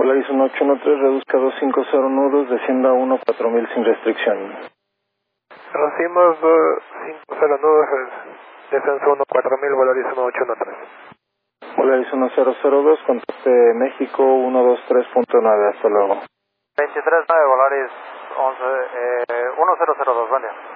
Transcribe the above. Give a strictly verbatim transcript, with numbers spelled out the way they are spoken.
Volaris uno ocho uno tres, reduzca doscientos cincuenta nudos, descienda a uno cuatro mil sin restricción. Reducimos doscientos cincuenta nudos, descenso uno cuatro mil, Volaris uno ocho uno tres. Volaris uno cero cero dos, contacte México uno dos tres punto nueve, hasta luego. veintitrés nueve, Volaris once, eh, uno cero cero dos, buen día.